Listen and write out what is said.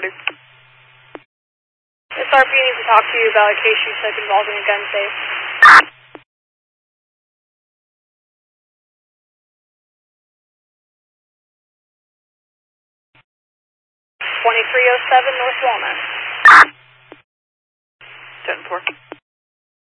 reported. SRP needs to talk to you about a case you took involving a gun safe. 2307 North Walnut. 10-4.